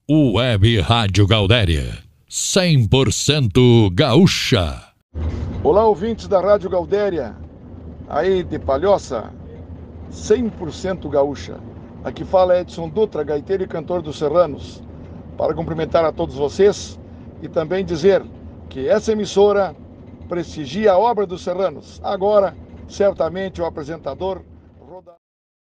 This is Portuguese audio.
Web Rádio Gaudéria, 100% gaúcha. Olá, ouvintes da Rádio Gaudéria, aí de Palhoça, 100% gaúcha. Aqui fala Edson Dutra, gaiteiro e cantor dos Serranos, para cumprimentar a todos vocês e também dizer que essa emissora prestigia a obra dos Serranos. Agora, certamente, o apresentador